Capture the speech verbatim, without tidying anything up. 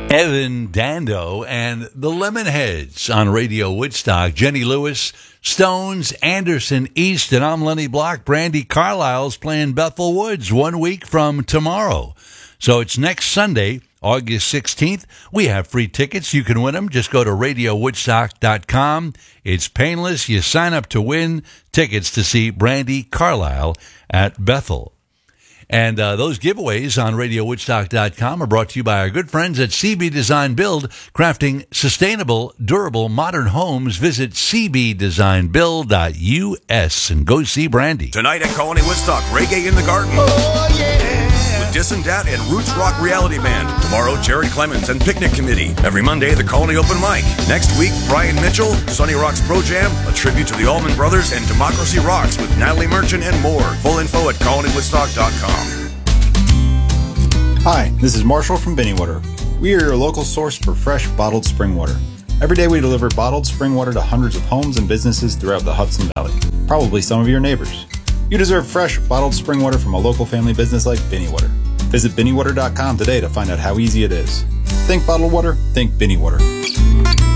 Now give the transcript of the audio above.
Evan Dando and the Lemonheads on Radio Woodstock. Jenny Lewis, Stones, Anderson, East, and I'm Lenny Block. Brandy Carlisle's playing Bethel Woods one week from tomorrow. So it's next Sunday, August sixteenth. We have free tickets. You can win them. Just go to radio woodstock dot com. It's painless. You sign up to win tickets to see Brandy Carlisle at Bethel. And uh, those giveaways on radio woodstock dot com are brought to you by our good friends at C B Design Build, crafting sustainable, durable, modern homes. Visit c b design build dot u s and go see Brandy. Tonight at Colony Woodstock, Reggae in the Garden. Oh, yeah. With Dissin' Dat and Roots Rock Reality Band. Tomorrow, Jared Clemens and Picnic Committee. Every Monday, the Colony Open Mic. Next week, Brian Mitchell, Sunny Rocks Pro Jam, a tribute to the Allman Brothers, and Democracy Rocks with Natalie Merchant and more. Full info at colony woodstock dot com. Hi, this is Marshall from Binnywater. We are your local source for fresh, bottled spring water. Every day we deliver bottled spring water to hundreds of homes and businesses throughout the Hudson Valley, probably some of your neighbors. You deserve fresh, bottled spring water from a local family business like Binnywater. Visit binnywater dot com today to find out how easy it is. Think bottled water, think Binnywater.